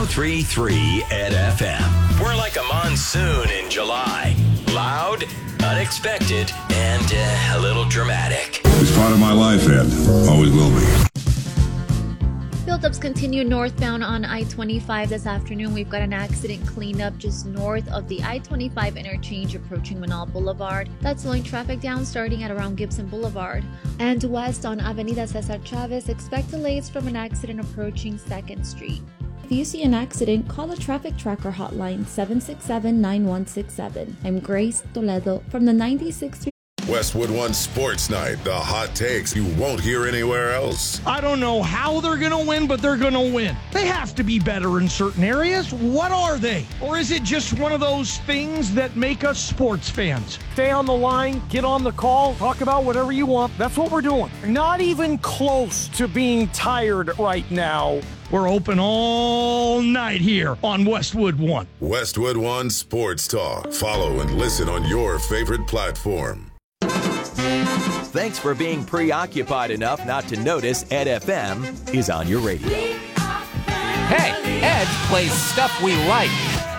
103.3 Ed FM. We're like a monsoon in July. Loud, unexpected, and a little dramatic. It's part of my life, Ed. Always will be. Build-ups continue northbound on I-25 this afternoon. We've got an accident cleanup just north of the I-25 interchange approaching Manal Boulevard. That's slowing traffic down starting at around Gibson Boulevard. And west on Avenida Cesar Chavez, expect delays from an accident approaching 2nd Street. If you see an accident, call a traffic tracker hotline 767-9167. I'm Grace Toledo from the 96th Westwood One Sports Night. The hot takes you won't hear anywhere else. I don't know how they're going to win, but they're going to win. They have to be better in certain areas. What are they? Or is it just one of those things that make us sports fans? Stay on the line, get on the call, talk about whatever you want. That's what we're doing. Not even close to being tired right now. We're open all night here on Westwood One. Westwood One Sports Talk. Follow and listen on your favorite platform. Thanks for being preoccupied enough not to notice Ed FM is on your radio. Hey, Ed plays stuff we like.